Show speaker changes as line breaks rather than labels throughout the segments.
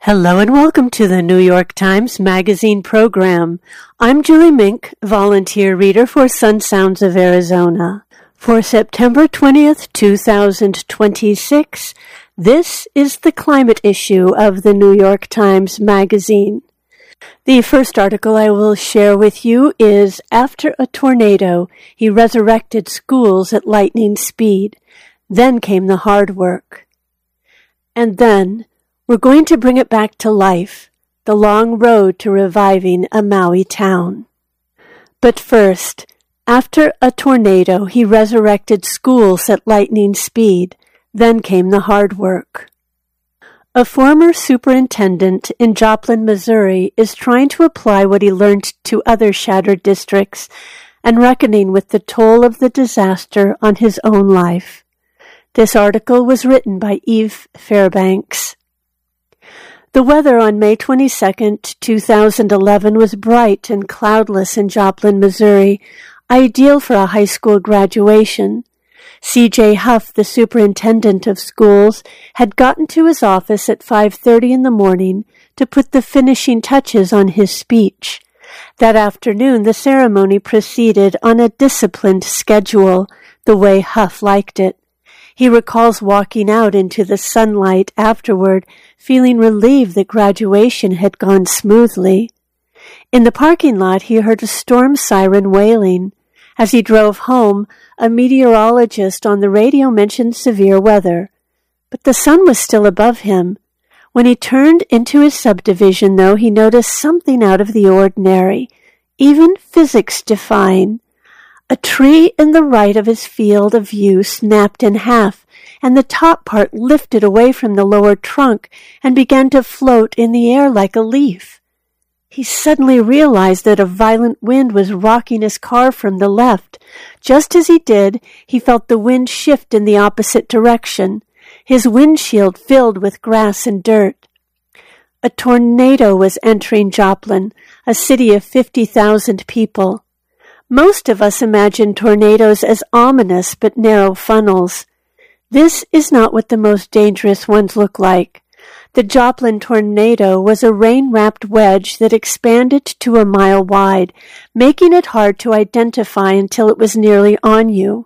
Hello and welcome to the New York Times Magazine program. I'm Julie Mink, volunteer reader for Sun Sounds of Arizona. For September 20th, 2026, this is the climate issue of the New York Times Magazine. The first article I will share with you is After a Tornado, He Resurrected Schools at Lightning Speed. Then came the hard work. And then, we're going to bring it back to life, the long road to reviving a Maui town. But first, after a tornado, he resurrected schools at lightning speed. Then came the hard work. A former superintendent in Joplin, Missouri, is trying to apply what he learned to other shattered districts and reckoning with the toll of the disaster on his own life. This article was written by Eve Fairbanks. The weather on May 22, 2011 was bright and cloudless in Joplin, Missouri, ideal for a high school graduation. C.J. Huff, the superintendent of schools, had gotten to his office at 5:30 in the morning to put the finishing touches on his speech. That afternoon, the ceremony proceeded on a disciplined schedule, the way Huff liked it. He recalls walking out into the sunlight afterward, feeling relieved that graduation had gone smoothly. In the parking lot, he heard a storm siren wailing. As he drove home, a meteorologist on the radio mentioned severe weather. But the sun was still above him. When he turned into his subdivision, though, he noticed something out of the ordinary, even physics-defying. A tree in the right of his field of view snapped in half, and the top part lifted away from the lower trunk and began to float in the air like a leaf. He suddenly realized that a violent wind was rocking his car from the left. Just as he did, he felt the wind shift in the opposite direction. His windshield filled with grass and dirt. A tornado was entering Joplin, a city of 50,000 people. Most of us imagine tornadoes as ominous but narrow funnels. This is not what the most dangerous ones look like. The Joplin tornado was a rain-wrapped wedge that expanded to a mile wide, making it hard to identify until it was nearly on you.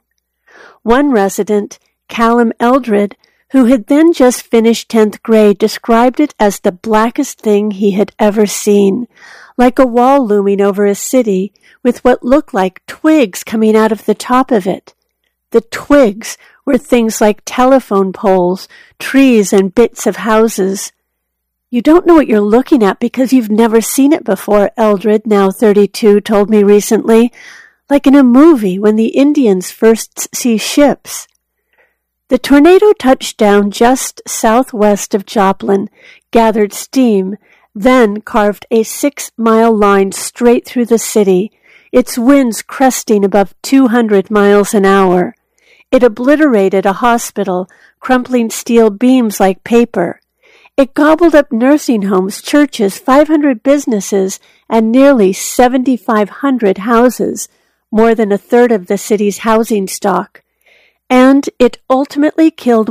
One resident, Callum Eldred, who had then just finished 10th grade, described it as the blackest thing he had ever seen, like a wall looming over a city, with what looked like twigs coming out of the top of it. The twigs were things like telephone poles, trees, and bits of houses. You don't know what you're looking at because you've never seen it before, Eldred, now 32, told me recently, like in a movie when the Indians first see ships. The tornado touched down just southwest of Joplin, gathered steam, then carved a 6-mile line straight through the city, its winds cresting above 200 miles an hour. It obliterated a hospital, crumpling steel beams like paper. It gobbled up nursing homes, churches, 500 businesses, and nearly 7,500 houses, more than a third of the city's housing stock. And it ultimately killed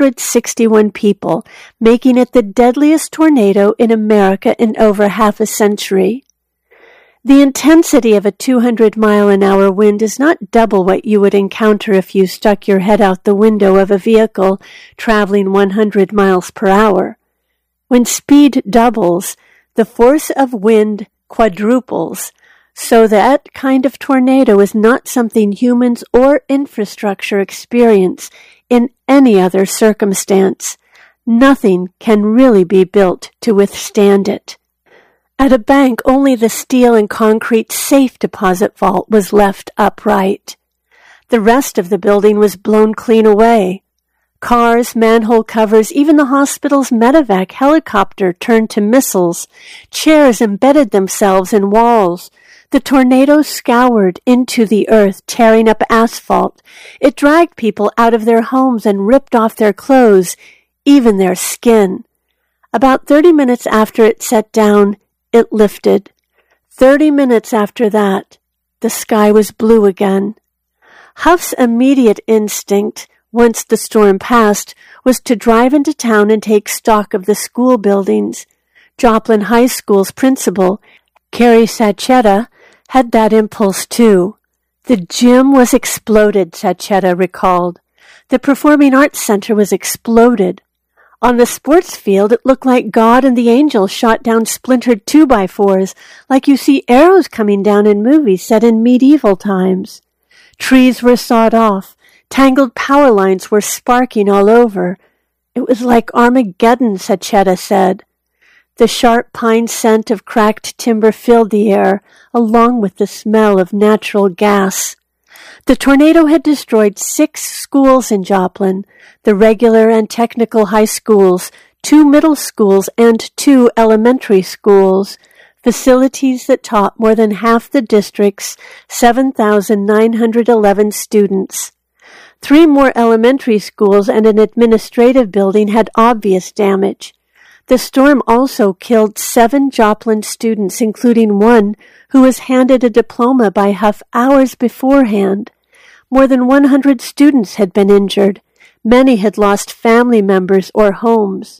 161 people, making it the deadliest tornado in America in over half a century. The intensity of a 200-mile-an-hour wind is not double what you would encounter if you stuck your head out the window of a vehicle traveling 100 miles per hour. When speed doubles, the force of wind quadruples, so that kind of tornado is not something humans or infrastructure experience in any other circumstance. Nothing can really be built to withstand it. At a bank, only the steel and concrete safe deposit vault was left upright. The rest of the building was blown clean away. Cars, manhole covers, even the hospital's medevac helicopter turned to missiles. Chairs embedded themselves in walls. The tornado scoured into the earth, tearing up asphalt. It dragged people out of their homes and ripped off their clothes, even their skin. About 30 minutes after it set down, it lifted. 30 minutes after that, the sky was blue again. Huff's immediate instinct once the storm passed, was to drive into town and take stock of the school buildings. Joplin High School's principal, Carrie Sachetta, had that impulse too. The gym was exploded, Sachetta recalled. The Performing Arts Center was exploded. On the sports field, it looked like God and the angels shot down splintered 2x4s, like you see arrows coming down in movies set in medieval times. Trees were sawed off. Tangled power lines were sparking all over. It was like Armageddon, Sachetta said. The sharp pine scent of cracked timber filled the air, along with the smell of natural gas. The tornado had destroyed 6 schools in Joplin, the regular and technical high schools, 2 middle schools, and 2 elementary schools, facilities that taught more than half the district's 7,911 students. 3 more elementary schools and an administrative building had obvious damage. The storm also killed 7 Joplin students, including one who was handed a diploma by Huff hours beforehand. More than 100 students had been injured. Many had lost family members or homes.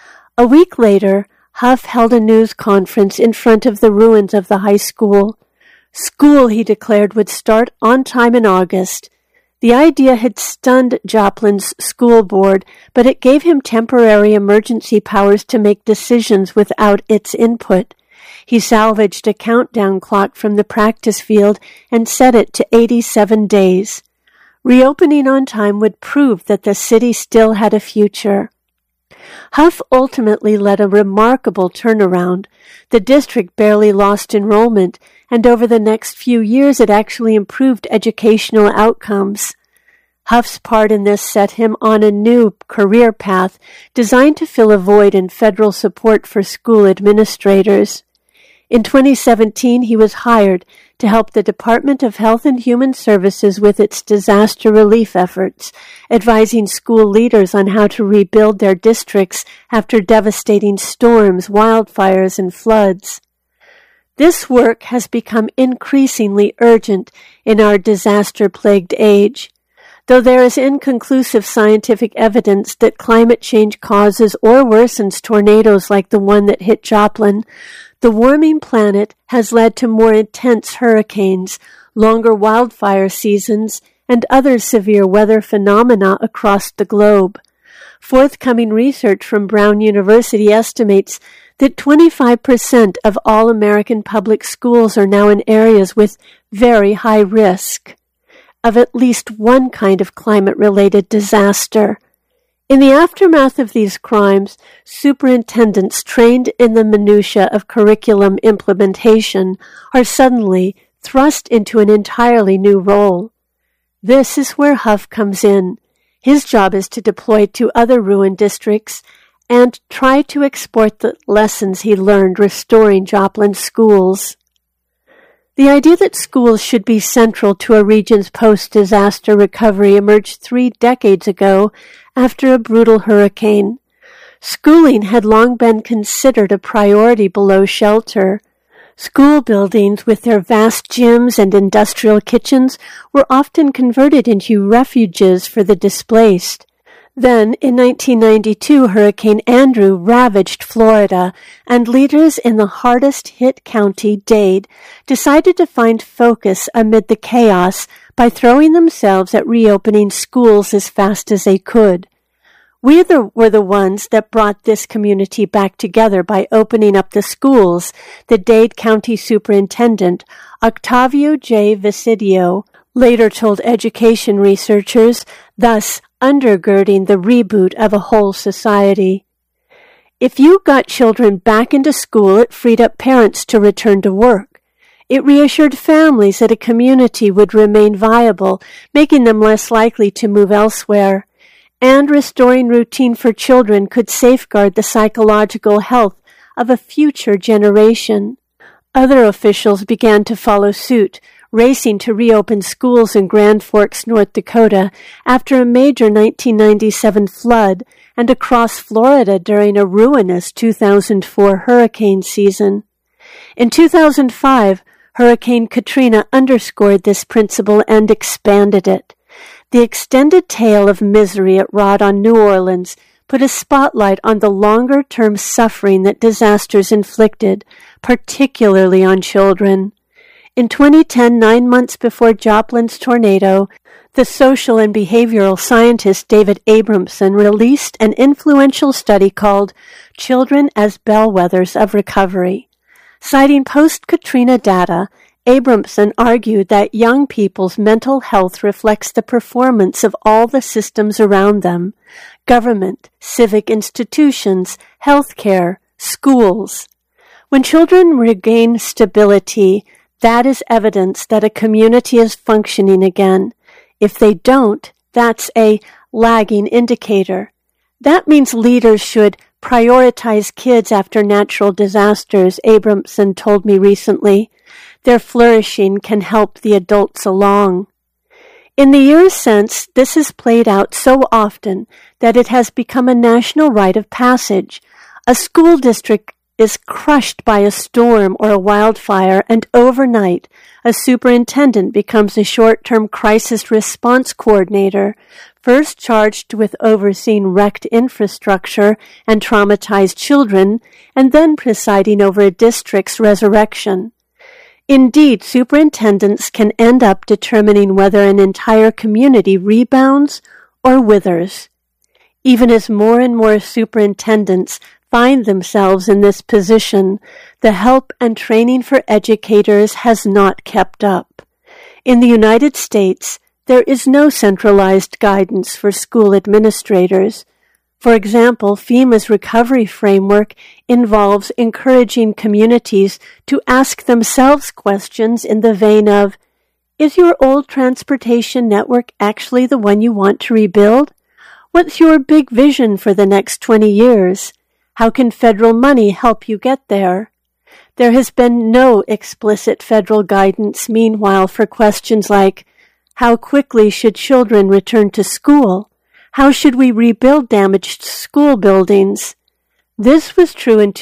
A week later, Huff held a news conference in front of the ruins of the high school. School, he declared, would start on time in August. The idea had stunned Joplin's school board, but it gave him temporary emergency powers to make decisions without its input. He salvaged a countdown clock from the practice field and set it to 87 days. Reopening on time would prove that the city still had a future. Huff ultimately led a remarkable turnaround. The district barely lost enrollment, and over the next few years it actually improved educational outcomes. Huff's part in this set him on a new career path designed to fill a void in federal support for school administrators. In 2017, he was hired to help the Department of Health and Human Services with its disaster relief efforts, advising school leaders on how to rebuild their districts after devastating storms, wildfires, and floods. This work has become increasingly urgent in our disaster-plagued age. Though there is inconclusive scientific evidence that climate change causes or worsens tornadoes like the one that hit Joplin, the warming planet has led to more intense hurricanes, longer wildfire seasons, and other severe weather phenomena across the globe. Forthcoming research from Brown University estimates that 25% of all American public schools are now in areas with very high risk of at least one kind of climate-related disaster. In the aftermath of these crimes, superintendents trained in the minutiae of curriculum implementation are suddenly thrust into an entirely new role. This is where Huff comes in. His job is to deploy to other ruined districts and try to export the lessons he learned restoring Joplin schools. The idea that schools should be central to a region's post-disaster recovery emerged 3 decades ago after a brutal hurricane. Schooling had long been considered a priority below shelter. School buildings with their vast gyms and industrial kitchens were often converted into refuges for the displaced. Then, in 1992, Hurricane Andrew ravaged Florida, and leaders in the hardest-hit county, Dade, decided to find focus amid the chaos by throwing themselves at reopening schools as fast as they could. We were the ones that brought this community back together by opening up the schools, the Dade County Superintendent, Octavio J. Visidio, later told education researchers, thus undergirding the reboot of a whole society. If you got children back into school, it freed up parents to return to work. It reassured families that a community would remain viable, making them less likely to move elsewhere. And restoring routine for children could safeguard the psychological health of a future generation. Other officials began to follow suit, racing to reopen schools in Grand Forks, North Dakota, after a major 1997 flood and across Florida during a ruinous 2004 hurricane season. In 2005, Hurricane Katrina underscored this principle and expanded it. The extended tale of misery it wrought on New Orleans put a spotlight on the longer-term suffering that disasters inflicted, particularly on children. In 2010, 9 months before Joplin's tornado, the social and behavioral scientist David Abramson released an influential study called Children as Bellwethers of Recovery. Citing post-Katrina data, Abramson argued that young people's mental health reflects the performance of all the systems around them: government, civic institutions, healthcare, schools. When children regain stability, that is evidence that a community is functioning again. If they don't, that's a lagging indicator. That means leaders should prioritize kids after natural disasters, Abramson told me recently. Their flourishing can help the adults along. In the years since, this has played out so often that it has become a national rite of passage. A school district is crushed by a storm or a wildfire, and overnight, a superintendent becomes a short-term crisis response coordinator, first charged with overseeing wrecked infrastructure and traumatized children, and then presiding over a district's resurrection. Indeed, superintendents can end up determining whether an entire community rebounds or withers. Even as more and more superintendents find themselves in this position, the help and training for educators has not kept up. In the United States, there is no centralized guidance for school administrators. For example, FEMA's recovery framework involves encouraging communities to ask themselves questions in the vein of, is your old transportation network actually the one you want to rebuild? What's your big vision for the next 20 years? How can federal money help you get there? There has been no explicit federal guidance, meanwhile, for questions like, how quickly should children return to school? How should we rebuild damaged school buildings? This was true in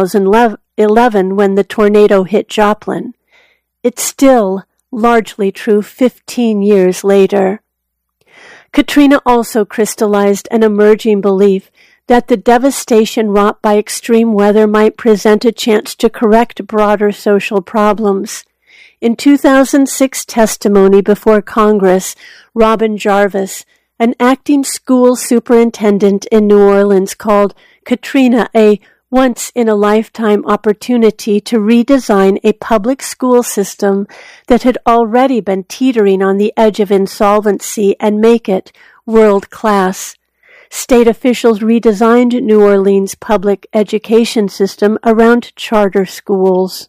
2011 when the tornado hit Joplin. It's still largely true 15 years later. Katrina also crystallized an emerging belief that the devastation wrought by extreme weather might present a chance to correct broader social problems. In 2006 testimony before Congress, Robin Jarvis, an acting school superintendent in New Orleans, called Katrina a once-in-a-lifetime opportunity to redesign a public school system that had already been teetering on the edge of insolvency and make it world-class. State officials redesigned New Orleans' public education system around charter schools.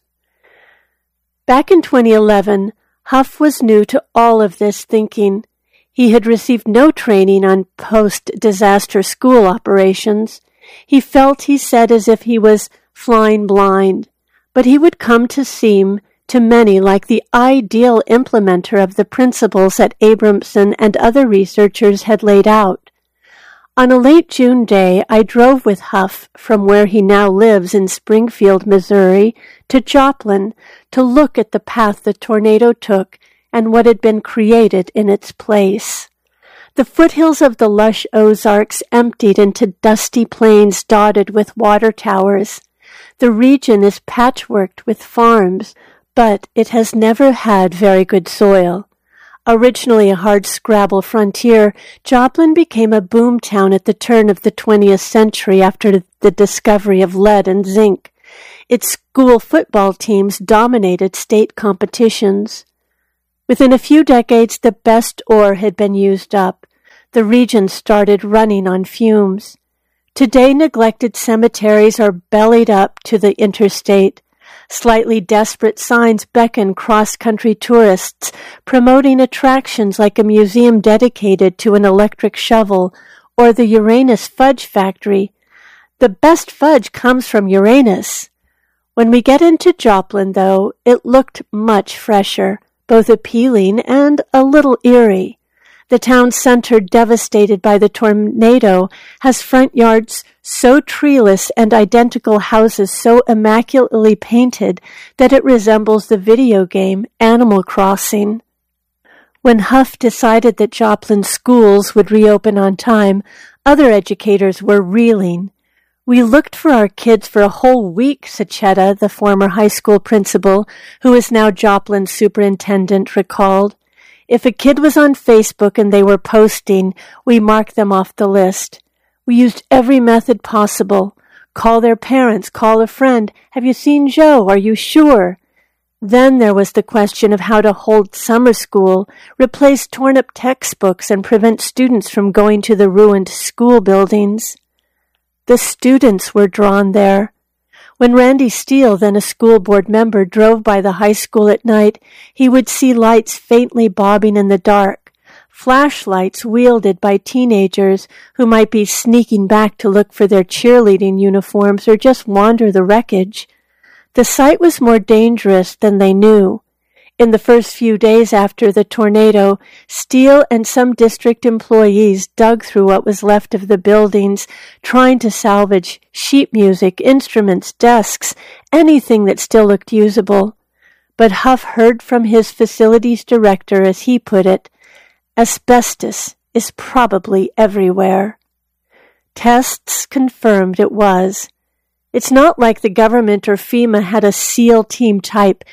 Back in 2011, Huff was new to all of this thinking. He had received no training on post-disaster school operations. He felt, he said, as if he was flying blind, but he would come to seem to many like the ideal implementer of the principles that Abramson and other researchers had laid out. On a late June day, I drove with Huff from where he now lives in Springfield, Missouri, to Joplin to look at the path the tornado took and what had been created in its place. The foothills of the lush Ozarks emptied into dusty plains dotted with water towers. The region is patchworked with farms, but it has never had very good soil. Originally a hard-scrabble frontier, Joplin became a boom town at the turn of the 20th century after the discovery of lead and zinc. Its school football teams dominated state competitions. Within a few decades, the best ore had been used up. The region started running on fumes. Today, neglected cemeteries are bellied up to the interstate. Slightly desperate signs beckon cross-country tourists, promoting attractions like a museum dedicated to an electric shovel or the Uranus Fudge Factory. The best fudge comes from Uranus. When we get into Joplin, though, it looked much fresher, both appealing and a little eerie. The town center, devastated by the tornado, has front yards so treeless and identical houses so immaculately painted that it resembles the video game Animal Crossing. When Huff decided that Joplin's schools would reopen on time, other educators were reeling. "We looked for our kids for a whole week," Sachetta, the former high school principal, who is now Joplin's superintendent, recalled. "If a kid was on Facebook and they were posting, we marked them off the list. We used every method possible. Call their parents, call a friend. Have you seen Joe? Are you sure?" Then there was the question of how to hold summer school, replace torn-up textbooks, and prevent students from going to the ruined school buildings. The students were drawn there. When Randy Steele, then a school board member, drove by the high school at night, he would see lights faintly bobbing in the dark, flashlights wielded by teenagers who might be sneaking back to look for their cheerleading uniforms or just wander the wreckage. The sight was more dangerous than they knew. In the first few days after the tornado, Steele and some district employees dug through what was left of the buildings, trying to salvage sheet music, instruments, desks, anything that still looked usable. But Huff heard from his facilities director, as he put it, "Asbestos is probably everywhere." Tests confirmed it was. It's not like the government or FEMA had a SEAL team type,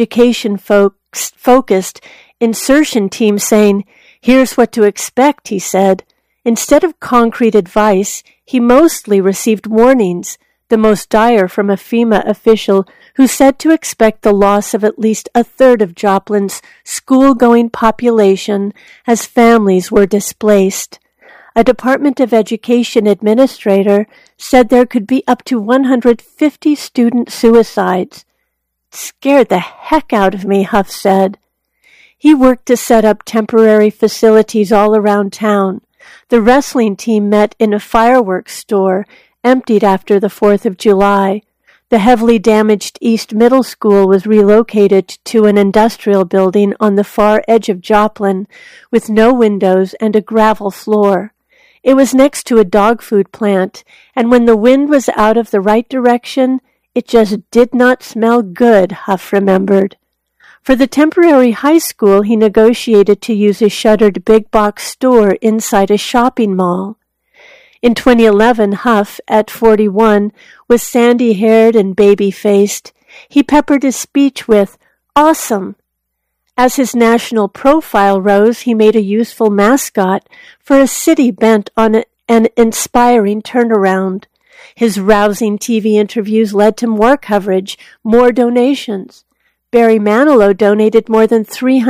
education-focused insertion team saying, "Here's what to expect," he said. Instead of concrete advice, he mostly received warnings, the most dire from a FEMA official who said to expect the loss of at least a third of Joplin's school-going population as families were displaced. A Department of Education administrator said there could be up to 150 student suicides. "It scared the heck out of me," Huff said. He worked to set up temporary facilities all around town. The wrestling team met in a fireworks store, emptied after the 4th of July. The heavily damaged East Middle School was relocated to an industrial building on the far edge of Joplin, with no windows and a gravel floor. It was next to a dog food plant, and when the wind was out of the right direction, it just did not smell good, Huff remembered. For the temporary high school, he negotiated to use a shuttered big-box store inside a shopping mall. In 2011, Huff, at 41, was sandy-haired and baby-faced. He peppered his speech with, "Awesome." As his national profile rose, he made a useful mascot for a city bent on an inspiring turnaround. His rousing TV interviews led to more coverage, more donations. Barry Manilow donated more than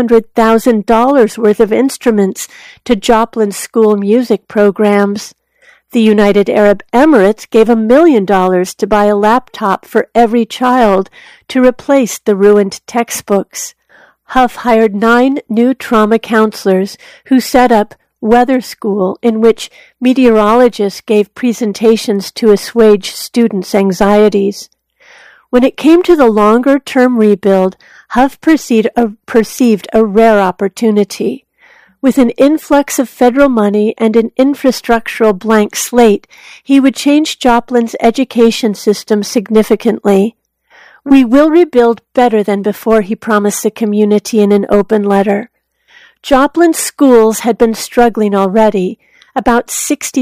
$300,000 worth of instruments to Joplin's school music programs. The United Arab Emirates gave $1 million to buy a laptop for every child to replace the ruined textbooks. Huff hired 9 new trauma counselors who set up Weather School, in which meteorologists gave presentations to assuage students' anxieties. When it came to the longer-term rebuild, Huff perceived a rare opportunity. With an influx of federal money and an infrastructural blank slate, he would change Joplin's education system significantly. "We will rebuild better than before," he promised the community in an open letter. Joplin's schools had been struggling already. About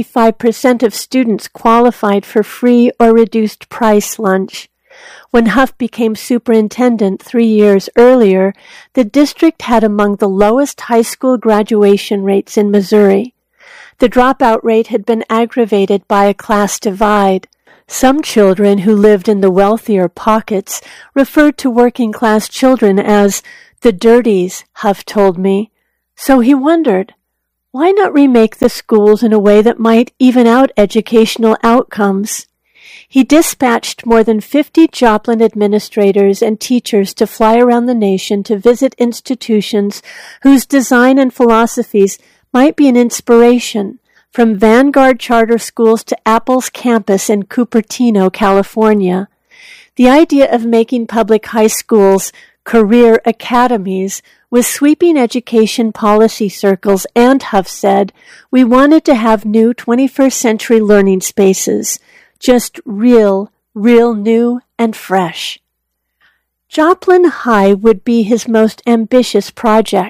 65% of students qualified for free or reduced price lunch. When Huff became superintendent 3 years earlier, the district had among the lowest high school graduation rates in Missouri. The dropout rate had been aggravated by a class divide. Some children who lived in the wealthier pockets referred to working-class children as the dirties, Huff told me. So he wondered, why not remake the schools in a way that might even out educational outcomes? He dispatched more than 50 Joplin administrators and teachers to fly around the nation to visit institutions whose design and philosophies might be an inspiration, from Vanguard charter schools to Apple's campus in Cupertino, California. The idea of making public high schools career academies was sweeping education policy circles, and Huff said, we wanted to have new 21st century learning spaces, just real new and fresh. Joplin High would be his most ambitious project.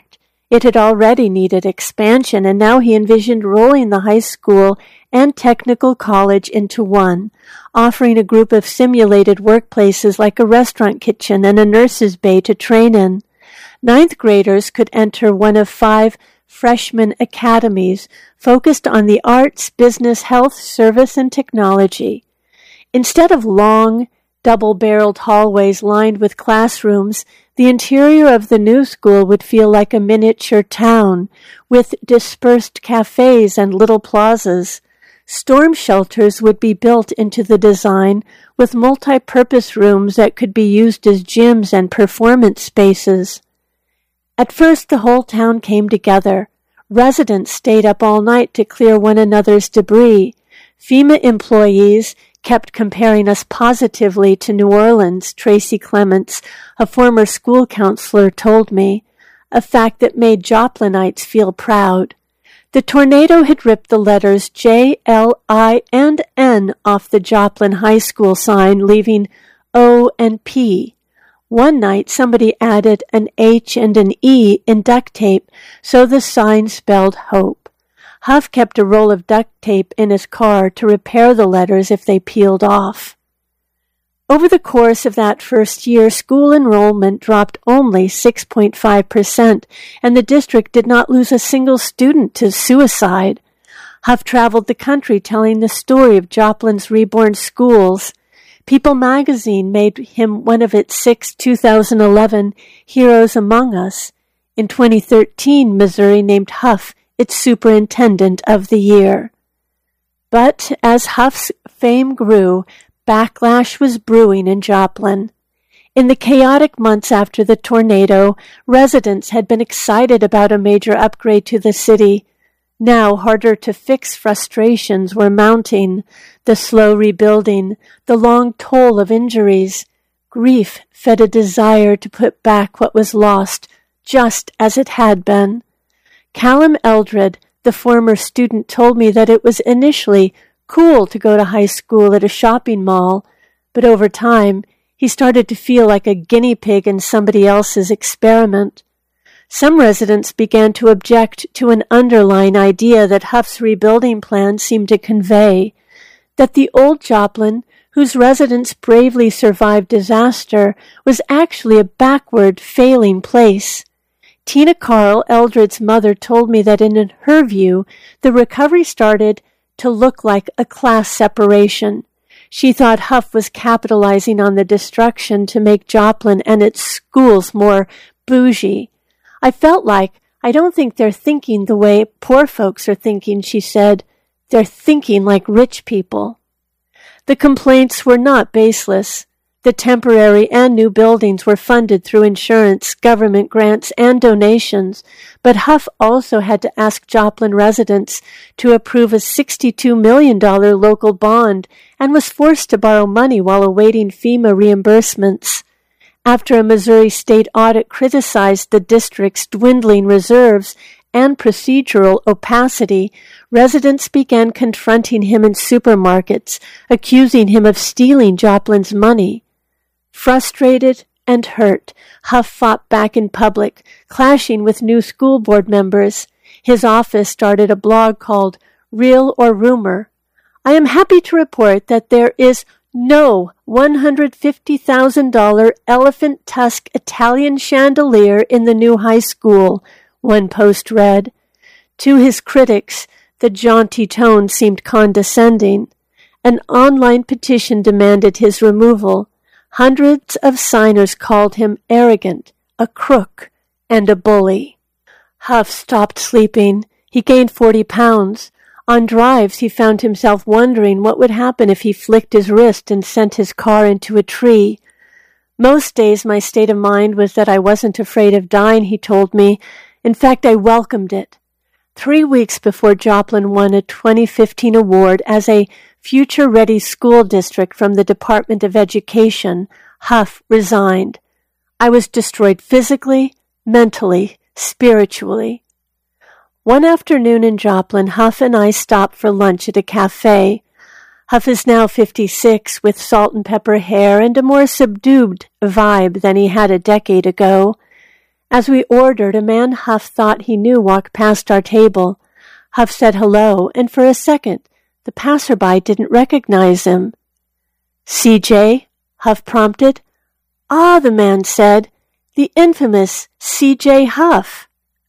It had already needed expansion, and now he envisioned rolling the high school and technical college into one, offering a group of simulated workplaces like a restaurant kitchen and a nurse's bay to train in. Ninth graders could enter one of 5 freshman academies focused on the arts, business, health, service, and technology. Instead of long, double-barreled hallways lined with classrooms, the interior of the new school would feel like a miniature town, with dispersed cafes and little plazas. Storm shelters would be built into the design, with multi-purpose rooms that could be used as gyms and performance spaces. At first, the whole town came together. Residents stayed up all night to clear one another's debris. FEMA employees kept comparing us positively to New Orleans, Tracy Clements, a former school counselor, told me, a fact that made Joplinites feel proud. The tornado had ripped the letters J, L, I, and N off the Joplin High School sign, leaving O and P. One night somebody added an H and an E in duct tape, so the sign spelled hope. Huff kept a roll of duct tape in his car to repair the letters if they peeled off. Over the course of that first year, school enrollment dropped only 6.5%, and the district did not lose a single student to suicide. Huff traveled the country telling the story of Joplin's reborn schools. People magazine made him one of its 6 2011 Heroes Among Us. In 2013, Missouri named Huff its Superintendent of the Year. But as Huff's fame grew, backlash was brewing in Joplin. In the chaotic months after the tornado, residents had been excited about a major upgrade to the city. Now, harder-to-fix frustrations were mounting, the slow rebuilding, the long toll of injuries. Grief fed a desire to put back what was lost, just as it had been. Callum Eldred, the former student, told me that it was initially cool to go to high school at a shopping mall, but over time, he started to feel like a guinea pig in somebody else's experiment. Some residents began to object to an underlying idea that Huff's rebuilding plan seemed to convey, that the old Joplin, whose residents bravely survived disaster, was actually a backward, failing place. Tina Carl, Eldred's mother, told me that in her view, the recovery started to look like a class separation. She thought Huff was capitalizing on the destruction to make Joplin and its schools more bougie. I felt like, I don't think they're thinking the way poor folks are thinking, she said. They're thinking like rich people. The complaints were not baseless. The temporary and new buildings were funded through insurance, government grants, and donations, but Huff also had to ask Joplin residents to approve a $62 million local bond and was forced to borrow money while awaiting FEMA reimbursements. After a Missouri state audit criticized the district's dwindling reserves and procedural opacity, residents began confronting him in supermarkets, accusing him of stealing Joplin's money. Frustrated and hurt, Huff fought back in public, clashing with new school board members. His office started a blog called Real or Rumor. I am happy to report that there is no $150,000 elephant tusk Italian chandelier in the new high school, one post read. To his critics, the jaunty tone seemed condescending. An online petition demanded his removal. Hundreds of signers called him arrogant, a crook, and a bully. Huff stopped sleeping. He gained 40 pounds. On drives, he found himself wondering what would happen if he flicked his wrist and sent his car into a tree. Most days my state of mind was that I wasn't afraid of dying, he told me. In fact, I welcomed it. 3 weeks before Joplin won a 2015 award as a future-ready school district from the Department of Education, Huff resigned. I was destroyed physically, mentally, spiritually. One afternoon in Joplin, Huff and I stopped for lunch at a cafe. Huff is now 56, with salt and pepper hair and a more subdued vibe than he had a decade ago. As we ordered, a man Huff thought he knew walked past our table. Huff said hello, and for a second, the passerby didn't recognize him. "CJ?" Huff prompted. "Ah," the man said, "the infamous C.J. Huff."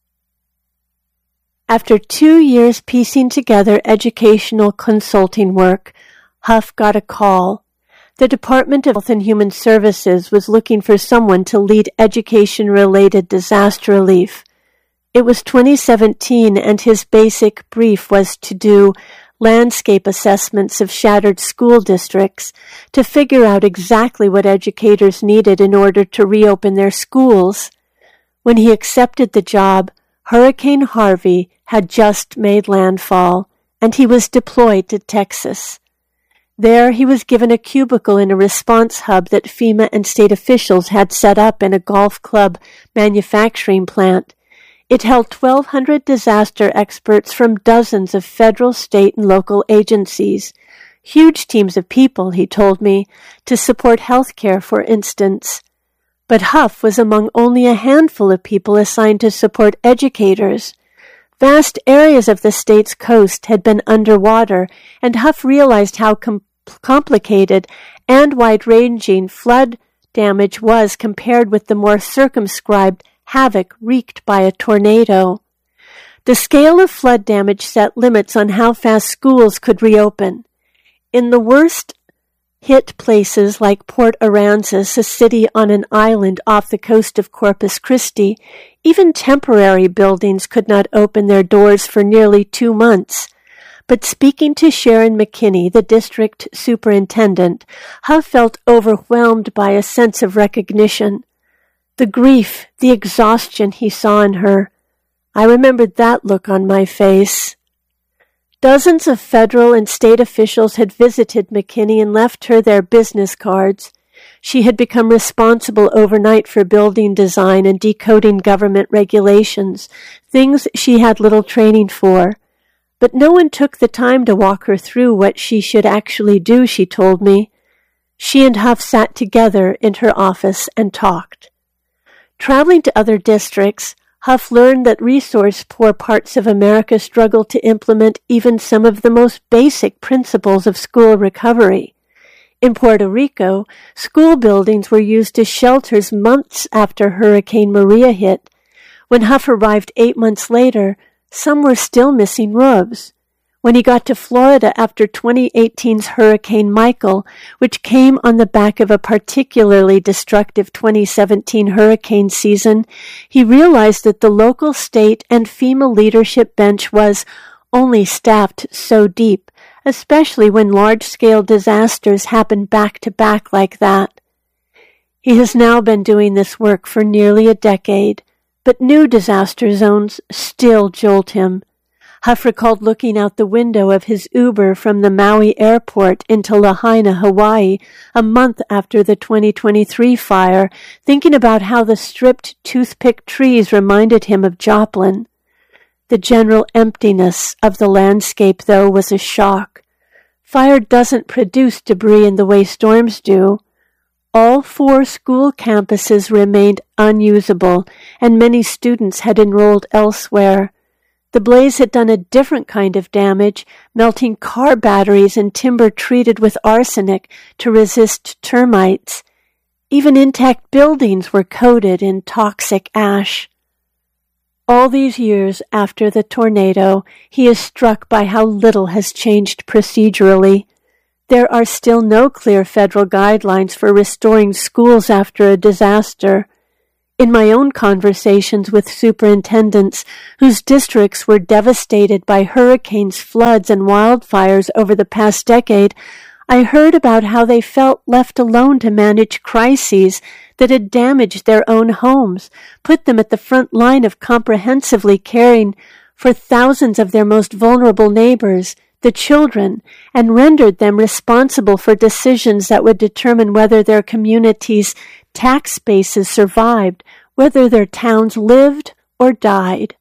After 2 years piecing together educational consulting work, Huff got a call. The Department of Health and Human Services was looking for someone to lead education-related disaster relief. It was 2017, and his basic brief was to do landscape assessments of shattered school districts to figure out exactly what educators needed in order to reopen their schools. When he accepted the job, Hurricane Harvey had just made landfall, and he was deployed to Texas. There he was given a cubicle in a response hub that FEMA and state officials had set up in a golf club manufacturing plant. It held 1,200 disaster experts from dozens of federal, state, and local agencies. Huge teams of people, he told me, to support health care, for instance. But Huff was among only a handful of people assigned to support educators. Vast areas of the state's coast had been underwater, and Huff realized how complicated and wide-ranging flood damage was compared with the more circumscribed havoc wreaked by a tornado. The scale of flood damage set limits on how fast schools could reopen. In the worst hit places like Port Aransas, a city on an island off the coast of Corpus Christi, even temporary buildings could not open their doors for nearly 2 months. But speaking to Sharon McKinney, the district superintendent, Huff felt overwhelmed by a sense of recognition. The grief, the exhaustion he saw in her. I remembered that look on my face. Dozens of federal and state officials had visited McKinney and left her their business cards. She had become responsible overnight for building design and decoding government regulations, things she had little training for. But no one took the time to walk her through what she should actually do, she told me. She and Huff sat together in her office and talked. Traveling to other districts, Huff learned that resource-poor parts of America struggle to implement even some of the most basic principles of school recovery. In Puerto Rico, school buildings were used as shelters months after Hurricane Maria hit. When Huff arrived 8 months later, some were still missing roofs. When he got to Florida after 2018's Hurricane Michael, which came on the back of a particularly destructive 2017 hurricane season, he realized that the local, state, and FEMA leadership bench was only staffed so deep, especially when large-scale disasters happen back-to-back like that. He has now been doing this work for nearly a decade, but new disaster zones still jolt him. Huff recalled looking out the window of his Uber from the Maui airport into Lahaina, Hawaii, a month after the 2023 fire, thinking about how the stripped toothpick trees reminded him of Joplin. The general emptiness of the landscape, though, was a shock. Fire doesn't produce debris in the way storms do. All 4 school campuses remained unusable, and many students had enrolled elsewhere. The blaze had done a different kind of damage, melting car batteries and timber treated with arsenic to resist termites. Even intact buildings were coated in toxic ash. All these years after the tornado, he is struck by how little has changed procedurally. There are still no clear federal guidelines for restoring schools after a disaster. In my own conversations with superintendents whose districts were devastated by hurricanes, floods, and wildfires over the past decade, I heard about how they felt left alone to manage crises that had damaged their own homes, put them at the front line of comprehensively caring for thousands of their most vulnerable neighbors, the children, and rendered them responsible for decisions that would determine whether their communities' tax bases survived, whether their towns lived or died.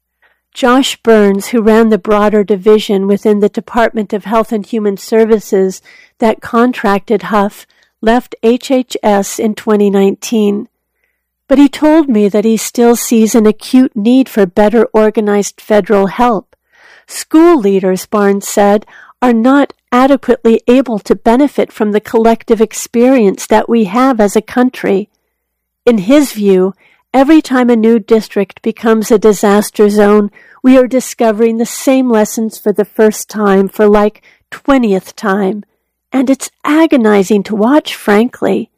Josh Burns, who ran the broader division within the Department of Health and Human Services that contracted Huff, left HHS in 2019. But he told me that he still sees an acute need for better organized federal help. School leaders, Barnes said, are not adequately able to benefit from the collective experience that we have as a country. In his view, every time a new district becomes a disaster zone, we are discovering the same lessons for the first time, for like 20th time. And it's agonizing to watch, frankly.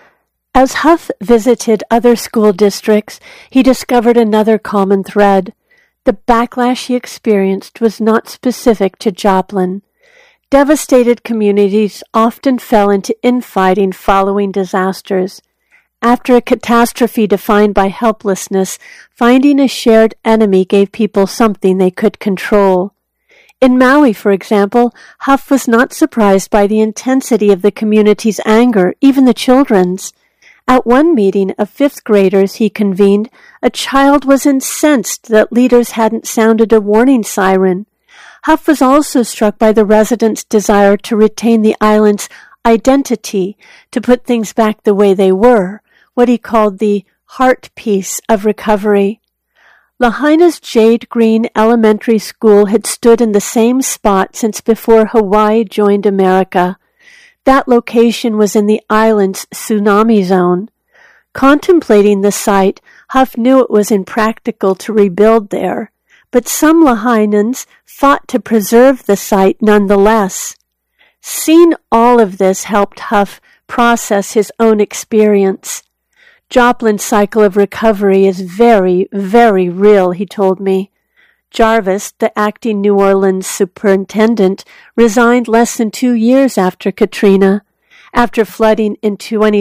As Huff visited other school districts, he discovered another common thread. The backlash he experienced was not specific to Joplin. Devastated communities often fell into infighting following disasters. After a catastrophe defined by helplessness, finding a shared enemy gave people something they could control. In Maui, for example, Huff was not surprised by the intensity of the community's anger, even the children's. At one meeting of fifth graders he convened, a child was incensed that leaders hadn't sounded a warning siren. Huff was also struck by the residents' desire to retain the island's identity, to put things back the way they were, what he called the heart piece of recovery. Lahaina's Jade Green Elementary School had stood in the same spot since before Hawaii joined America. That location was in the island's tsunami zone. Contemplating the site, Huff knew it was impractical to rebuild there, but some Lahainans fought to preserve the site nonetheless. Seeing all of this helped Huff process his own experience. Joplin's cycle of recovery is very, very real, he told me. Jarvis, the acting New Orleans superintendent, resigned less than 2 years after Katrina. After flooding in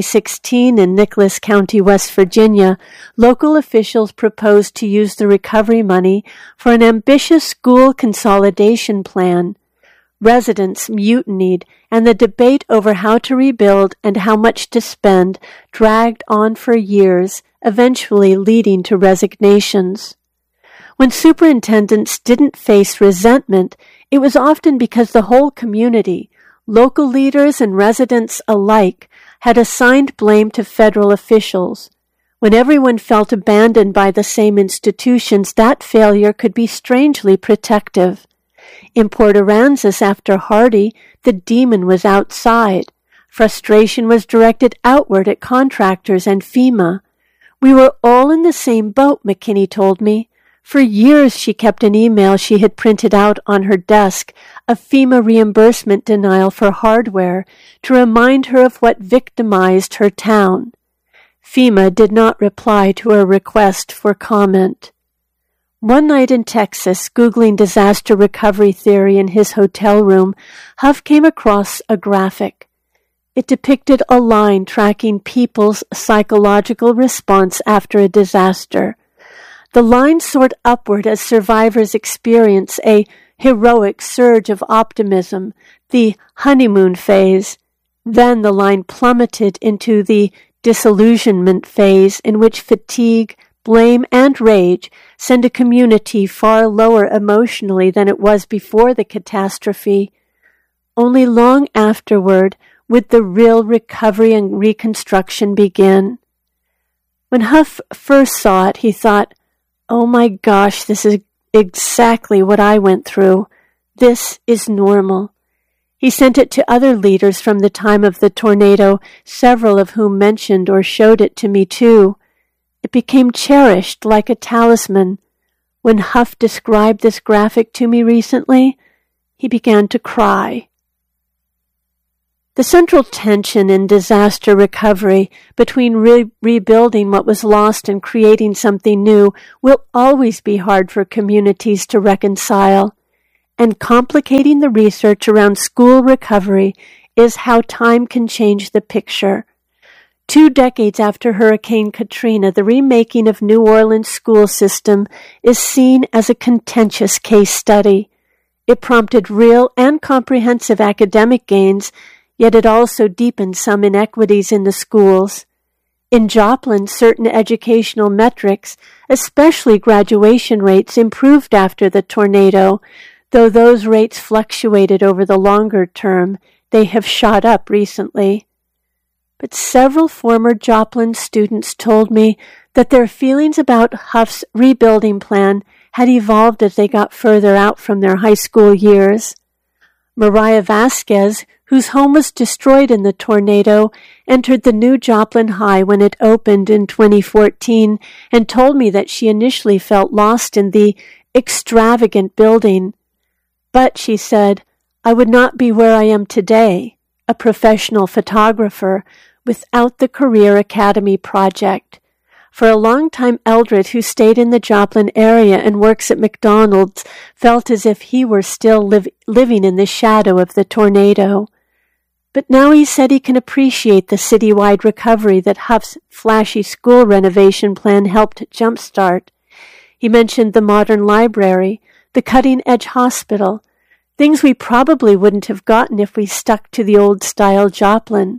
2016 in Nicholas County, West Virginia, local officials proposed to use the recovery money for an ambitious school consolidation plan. Residents mutinied, and the debate over how to rebuild and how much to spend dragged on for years, eventually leading to resignations. When superintendents didn't face resentment, it was often because the whole community, local leaders and residents alike, had assigned blame to federal officials. When everyone felt abandoned by the same institutions, that failure could be strangely protective. In Port Aransas after Hardy, the demon was outside. Frustration was directed outward at contractors and FEMA. We were all in the same boat, McKinney told me. For years she kept an email she had printed out on her desk, a FEMA reimbursement denial for hardware, to remind her of what victimized her town. FEMA did not reply to her request for comment. One night in Texas, Googling disaster recovery theory in his hotel room, Huff came across a graphic. It depicted a line tracking people's psychological response after a disaster. The line soared upward as survivors experience a heroic surge of optimism, the honeymoon phase. Then the line plummeted into the disillusionment phase, in which fatigue, blame, and rage send a community far lower emotionally than it was before the catastrophe. Only long afterward would the real recovery and reconstruction begin. When Huff first saw it, he thought, "Oh my gosh, this is exactly what I went through. This is normal." He sent it to other leaders from the time of the tornado, several of whom mentioned or showed it to me too. It became cherished like a talisman. When Huff described this graphic to me recently, he began to cry. The central tension in disaster recovery between rebuilding what was lost and creating something new will always be hard for communities to reconcile. And complicating the research around school recovery is how time can change the picture. 2 decades after Hurricane Katrina, the remaking of New Orleans' school system is seen as a contentious case study. It prompted real and comprehensive academic gains, yet it also deepened some inequities in the schools. In Joplin, certain educational metrics, especially graduation rates, improved after the tornado. Though those rates fluctuated over the longer term, they have shot up recently. but several former Joplin students told me that their feelings about Huff's rebuilding plan had evolved as they got further out from their high school years. Mariah Vasquez, whose home was destroyed in the tornado, entered the new Joplin High when it opened in 2014 and told me that she initially felt lost in the extravagant building. But, she said, I would not be where I am today, a professional photographer, without the Career Academy project. For a long time, Eldred, who stayed in the Joplin area and works at McDonald's, felt as if he were still living in the shadow of the tornado. But now he said he can appreciate the citywide recovery that Huff's flashy school renovation plan helped jumpstart. He mentioned the modern library, the cutting-edge hospital, things we probably wouldn't have gotten if we stuck to the old-style Joplin.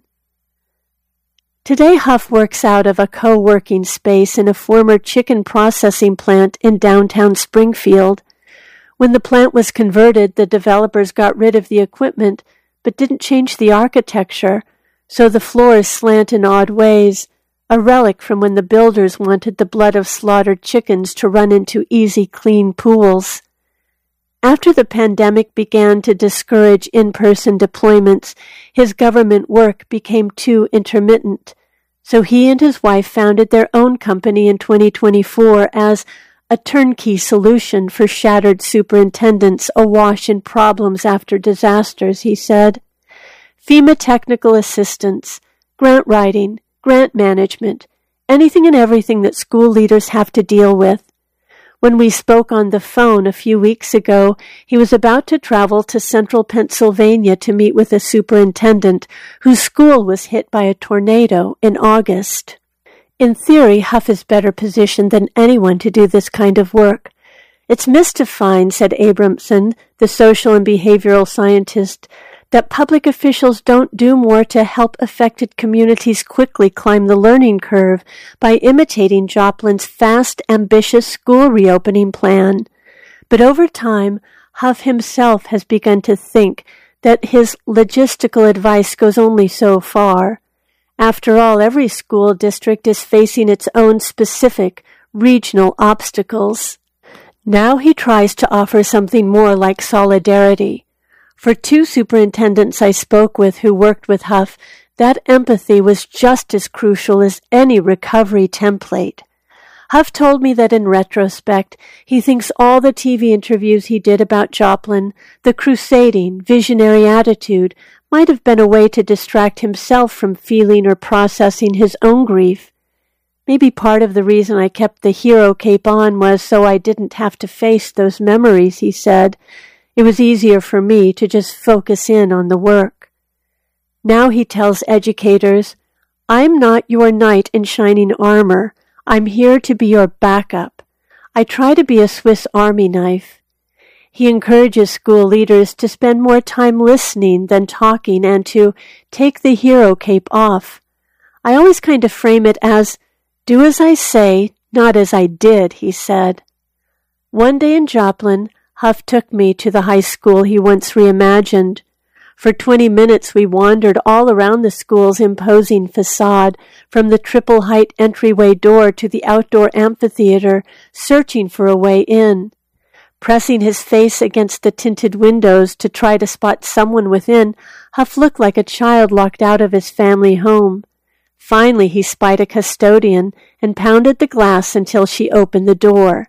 Today, Huff works out of a co-working space in a former chicken processing plant in downtown Springfield. When the plant was converted, the developers got rid of the equipment, but didn't change the architecture, so the floors slant in odd ways, a relic from when the builders wanted the blood of slaughtered chickens to run into easy, clean pools. After the pandemic began to discourage in-person deployments, his government work became too intermittent, so he and his wife founded their own company in 2024 as a turnkey solution for shattered superintendents awash in problems after disasters, he said. FEMA technical assistance, grant writing, grant management, anything and everything that school leaders have to deal with. When we spoke on the phone a few weeks ago, he was about to travel to central Pennsylvania to meet with a superintendent whose school was hit by a tornado in August. In theory, Huff is better positioned than anyone to do this kind of work. It's mystifying, said Abramson, the social and behavioral scientist, that public officials don't do more to help affected communities quickly climb the learning curve by imitating Joplin's fast, ambitious school reopening plan. But over time, Huff himself has begun to think that his logistical advice goes only so far. After all, every school district is facing its own specific, regional obstacles. Now he tries to offer something more like solidarity. For two superintendents I spoke with who worked with Huff, that empathy was just as crucial as any recovery template. Huff told me that in retrospect, he thinks all the TV interviews he did about Joplin, the crusading, visionary attitude, might have been a way to distract himself from feeling or processing his own grief. Maybe part of the reason I kept the hero cape on was so I didn't have to face those memories, he said. It was easier for me to just focus in on the work. Now he tells educators, I'm not your knight in shining armor. I'm here to be your backup. I try to be a Swiss Army knife. He encourages school leaders to spend more time listening than talking and to take the hero cape off. I always kind of frame it as, do as I say, not as I did, he said. One day in Joplin, Huff took me to the high school he once reimagined. For 20 minutes we wandered all around the school's imposing facade, from the triple-height entryway door to the outdoor amphitheater, searching for a way in. Pressing his face against the tinted windows to try to spot someone within, Huff looked like a child locked out of his family home. Finally he spied a custodian and pounded the glass until she opened the door.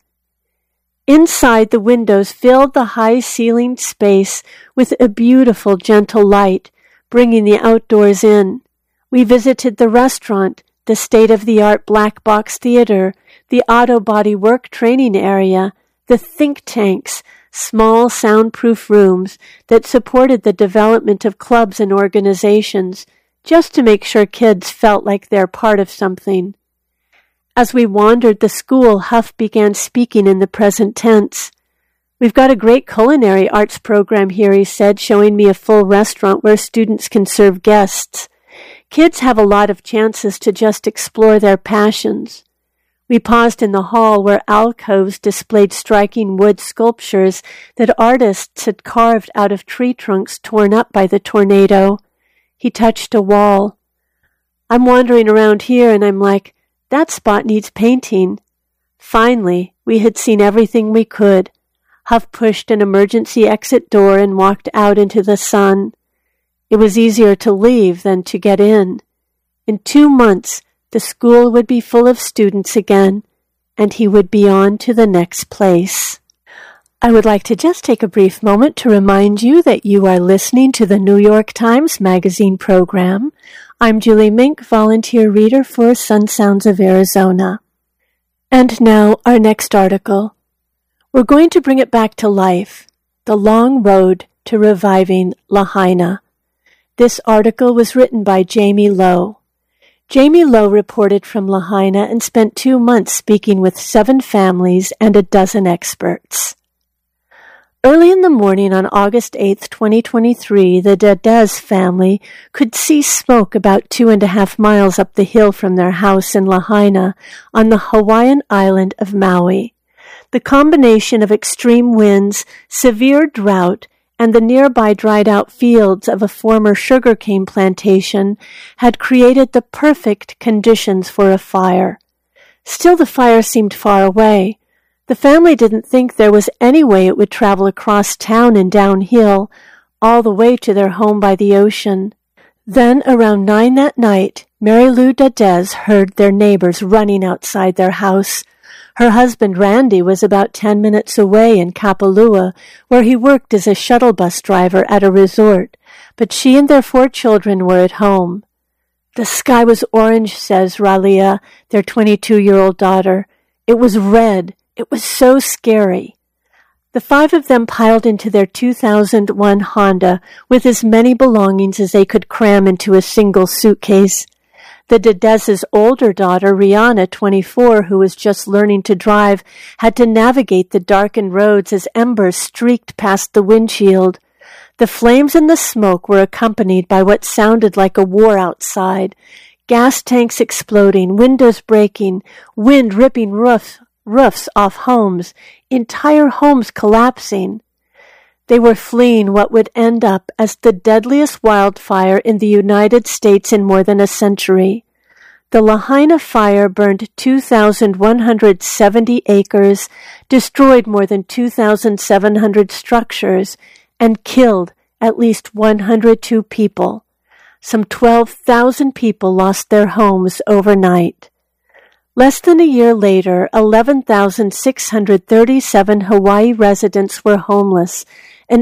Inside, the windows filled the high-ceilinged space with a beautiful, gentle light, bringing the outdoors in. We visited the restaurant, the state-of-the-art black box theater, the auto body work training area, the think tanks, small soundproof rooms that supported the development of clubs and organizations, just to make sure kids felt like they're part of something. As we wandered the school, Huff began speaking in the present tense. We've got a great culinary arts program here, he said, showing me a full restaurant where students can serve guests. Kids have a lot of chances to just explore their passions. We paused in the hall where alcoves displayed striking wood sculptures that artists had carved out of tree trunks torn up by the tornado. He touched a wall. I'm wandering around here and I'm like, that spot needs painting. Finally, we had seen everything we could. Huff pushed an emergency exit door and walked out into the sun. It was easier to leave than to get in. In 2 months, the school would be full of students again, and he would be on to the next place. I would like to just take a brief moment to remind you that you are listening to the New York Times Magazine program. I'm Julie Mink, volunteer reader for Sun Sounds of Arizona. And now, our next article. We're going to bring it back to life, The Long Road to Reviving Lahaina. This article was written by Jamie Lowe. Jamie Lowe reported from Lahaina and spent 2 months speaking with 7 families and a dozen experts. Early in the morning on August 8, 2023, the Dedez family could see smoke about 2.5 miles up the hill from their house in Lahaina on the Hawaiian island of Maui. The combination of extreme winds, severe drought, and the nearby dried-out fields of a former sugarcane plantation had created the perfect conditions for a fire. Still, the fire seemed far away. The family didn't think there was any way it would travel across town and downhill, all the way to their home by the ocean. Then, around 9 that night, Mary Lou Dedez heard their neighbors running outside their house. Her husband, Randy, was about 10 minutes away in Kapalua, where he worked as a shuttle bus driver at a resort, but she and their 4 children were at home. The sky was orange, says Ralia, their 22-year-old daughter. It was red. It was so scary. The 5 of them piled into their 2001 Honda with as many belongings as they could cram into a single suitcase. The Dedez's older daughter, Rihanna, 24, who was just learning to drive, had to navigate the darkened roads as embers streaked past the windshield. The flames and the smoke were accompanied by what sounded like a war outside. Gas tanks exploding, windows breaking, wind ripping roofs off homes, entire homes collapsing. They were fleeing what would end up as the deadliest wildfire in the United States in more than a century. The Lahaina fire burned 2,170 acres, destroyed more than 2,700 structures, and killed at least 102 people. Some 12,000 people lost their homes overnight. Less than a year later, 11,637 Hawaii residents were homeless, an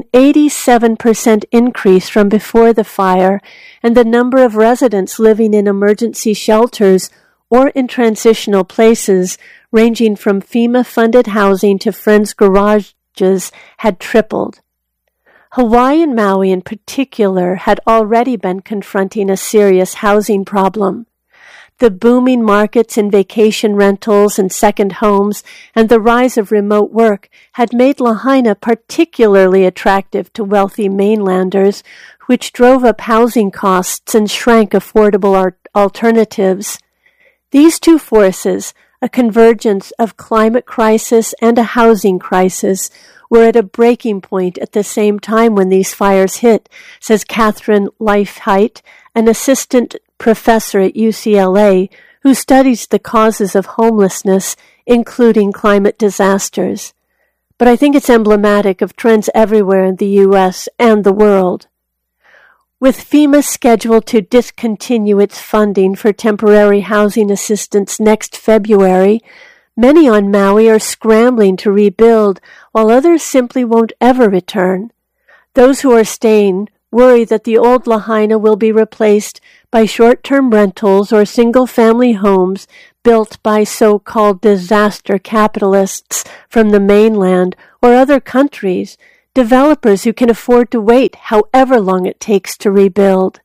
87% increase from before the fire, and the number of residents living in emergency shelters or in transitional places, ranging from FEMA-funded housing to friends' garages, had tripled. Hawaii and Maui in particular had already been confronting a serious housing problem. The booming markets in vacation rentals and second homes and the rise of remote work had made Lahaina particularly attractive to wealthy mainlanders, which drove up housing costs and shrank affordable alternatives. These two forces, a convergence of climate crisis and a housing crisis, were at a breaking point at the same time when these fires hit, says Catherine Leifheit, an assistant professor at UCLA who studies the causes of homelessness, including climate disasters. But I think it's emblematic of trends everywhere in the U.S. and the world. With FEMA scheduled to discontinue its funding for temporary housing assistance next February, many on Maui are scrambling to rebuild, while others simply won't ever return. Those who are staying worry that the old Lahaina will be replaced by short-term rentals or single-family homes built by so-called disaster capitalists from the mainland or other countries, developers who can afford to wait however long it takes to rebuild.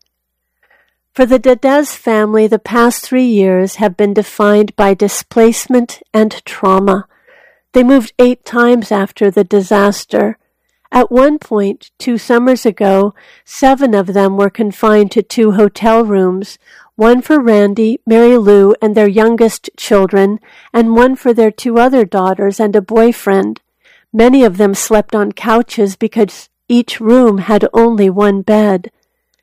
For the Dedez family, the past 3 years have been defined by displacement and trauma. They moved 8 times after the disaster. At one point, 2 summers ago, 7 of them were confined to 2 hotel rooms, one for Randy, Mary Lou, and their youngest children, and one for their 2 other daughters and a boyfriend. Many of them slept on couches because each room had only one bed.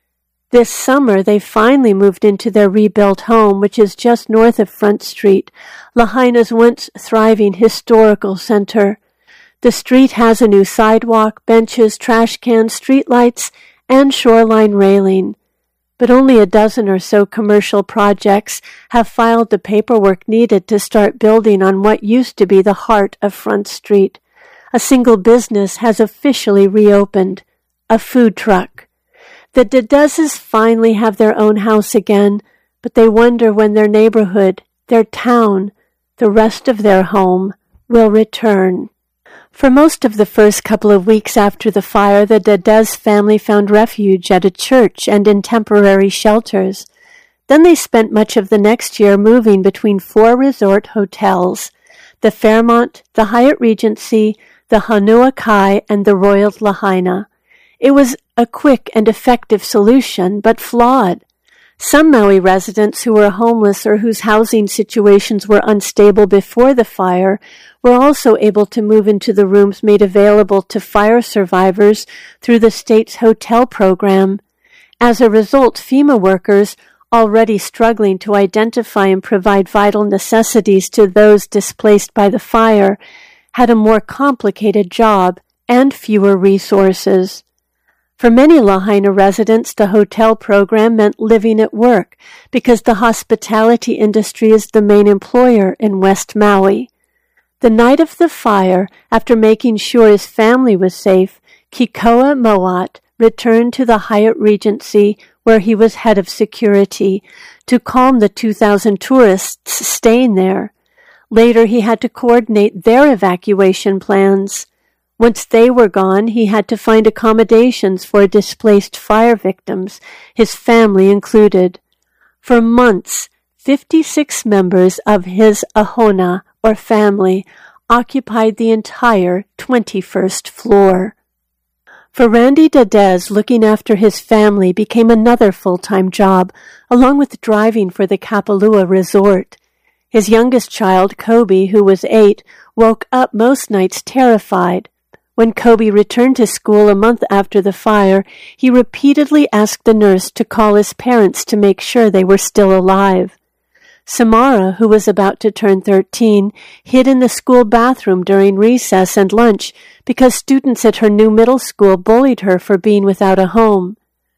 This summer, they finally moved into their rebuilt home, which is just north of Front Street, Lahaina's once thriving historical center. The street has a new sidewalk, benches, trash cans, streetlights, and shoreline railing. But only a dozen or so commercial projects have filed the paperwork needed to start building on what used to be the heart of Front Street. A single business has officially reopened, a food truck. The Dedezes finally have their own house again, but they wonder when their neighborhood, their town, the rest of their home will return. For most of the first couple of weeks after the fire, the Dedez family found refuge at a church and in temporary shelters. Then they spent much of the next year moving between 4 resort hotels, the Fairmont, the Hyatt Regency, the Honua Kai, and the Royal Lahaina. It was a quick and effective solution, but flawed. Some Maui residents who were homeless or whose housing situations were unstable before the fire were also able to move into the rooms made available to fire survivors through the state's hotel program. As a result, FEMA workers, already struggling to identify and provide vital necessities to those displaced by the fire, had a more complicated job and fewer resources. For many Lahaina residents, the hotel program meant living at work because the hospitality industry is the main employer in West Maui. The night of the fire, after making sure his family was safe, Kikoa Moat returned to the Hyatt Regency where he was head of security to calm the 2,000 tourists staying there. Later, he had to coordinate their evacuation plans. Once they were gone, he had to find accommodations for displaced fire victims, his family included. For months, 56 members of his ahona, or family, occupied the entire 21st floor. For Randy Dedez, looking after his family became another full-time job, along with driving for the Kapalua resort. His youngest child, Kobe, who was 8, woke up most nights terrified. When Kobe returned to school a month after the fire, he repeatedly asked the nurse to call his parents to make sure they were still alive. Samara, who was about to turn 13, hid in the school bathroom during recess and lunch because students at her new middle school bullied her for being without a home.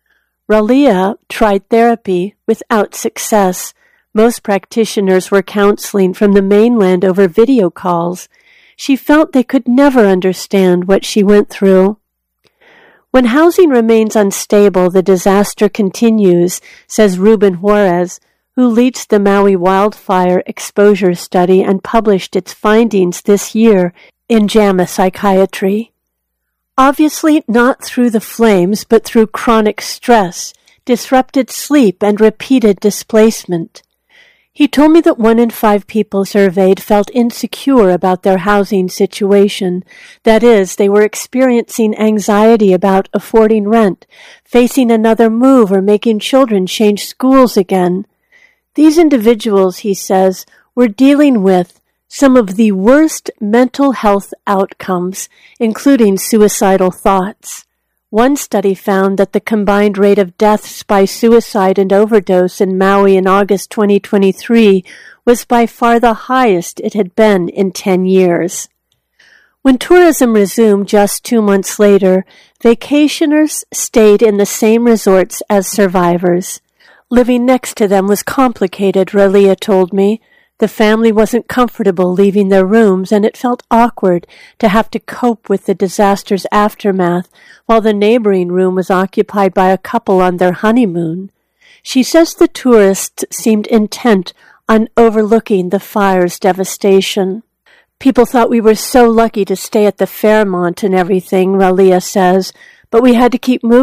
Ralia tried therapy without success. Most practitioners were counseling from the mainland over video calls. She felt they could never understand what she went through. When housing remains unstable, the disaster continues, says Ruben Juarez, who leads the Maui Wildfire Exposure Study and published its findings this year in JAMA Psychiatry. Obviously not through the flames, but through chronic stress, disrupted sleep, and repeated displacement. He told me that 1 in 5 people surveyed felt insecure about their housing situation. That is, they were experiencing anxiety about affording rent, facing another move, or making children change schools again. These individuals, he says, were dealing with some of the worst mental health outcomes, including suicidal thoughts. One study found that the combined rate of deaths by suicide and overdose in Maui in August 2023 was by far the highest it had been in 10 years. When tourism resumed just 2 months later, vacationers stayed in the same resorts as survivors. Living next to them was complicated, Ralia told me. The family wasn't comfortable leaving their rooms, and it felt awkward to have to cope with the disaster's aftermath while the neighboring room was occupied by a couple on their honeymoon. She says the tourists seemed intent on overlooking the fire's devastation. People thought we were so lucky to stay at the Fairmont and everything, Ralia says, but we had to keep moving.